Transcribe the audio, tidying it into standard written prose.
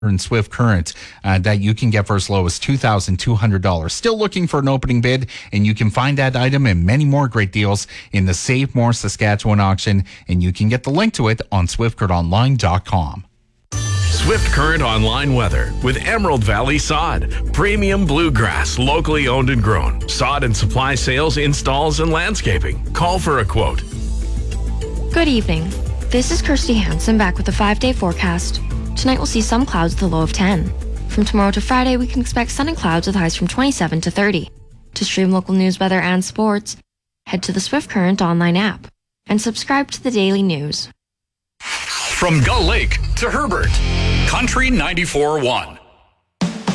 and Swift Current that you can get for as low as $2,200. Still looking for an opening bid, and you can find that item and many more great deals in the Save More Saskatchewan auction, and you can get the link to it on swiftcurrentonline.com. Swift Current Online weather with Emerald Valley Sod. Premium bluegrass, locally owned and grown. Sod and supply sales, installs, and landscaping. Call for a quote. Good evening. This is Kirsty Hansen back with the 5-day forecast. Tonight we'll see some clouds with a low of 10. From tomorrow to Friday, we can expect sun and clouds with highs from 27 to 30. To stream local news, weather, and sports, head to the Swift Current online app and subscribe to the daily news. From Gull Lake to Herbert, Country 94.1.